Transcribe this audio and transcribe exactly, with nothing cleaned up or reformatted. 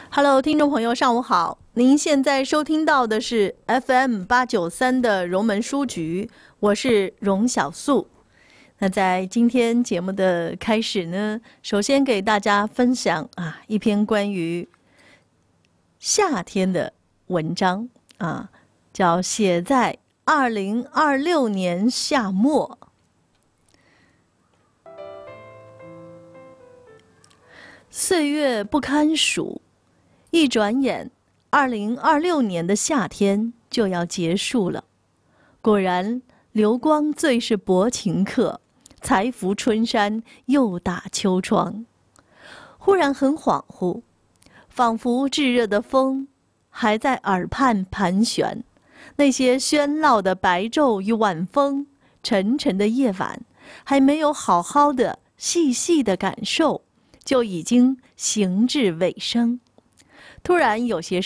Hello， 听众朋友，上午好！您现在收听到的是 F M 八九三的荣门书局，我是荣小素。那在今天节目的开始呢，首先给大家分享啊一篇关于夏天的文章啊，叫写在二零二六年夏末。岁月不堪数，一转眼，二零二六年的夏天就要结束了。果然，流光最是薄情客，才拂春衫又打秋霜。忽然很恍惚，仿佛炙热的风还在耳畔盘旋，那些喧闹的白昼与晚风，沉沉的夜晚，还没有好好的细细的感受，就已经行至尾声。突然有些